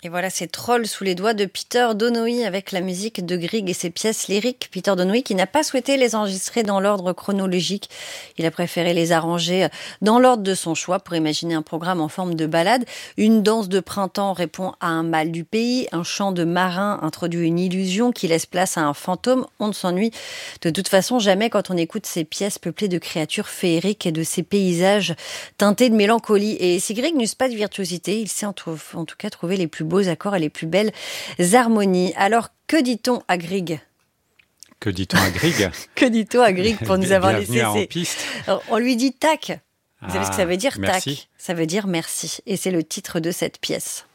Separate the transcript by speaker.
Speaker 1: Et voilà, c'est Troll sous les doigts de Peter Donohue avec la musique de Grieg et ses pièces lyriques. Peter Donohue qui n'a pas souhaité les enregistrer dans l'ordre chronologique. Il a préféré les arranger dans l'ordre de son choix pour imaginer un programme en forme de ballade. Une danse de printemps répond à un mal du pays. Un chant de marin introduit une illusion qui laisse place à un fantôme. On ne s'ennuie de toute façon jamais quand on écoute ces pièces peuplées de créatures féeriques et de ces paysages teintés de mélancolie. Et si Grieg n'use pas de virtuosité, il sait en tout cas trouver les plus beaux accords et les plus belles harmonies. Alors, que dit-on à Grieg ?
Speaker 2: Que dit-on à Grieg ?
Speaker 1: Que dit-on à Grieg pour nous avoir
Speaker 2: Bienvenue
Speaker 1: laissé
Speaker 2: En Piste.
Speaker 1: Alors, on lui dit tac. Vous savez ce que ça veut dire,
Speaker 2: merci.
Speaker 1: tac ? Ça veut dire merci. Et c'est le titre de cette pièce.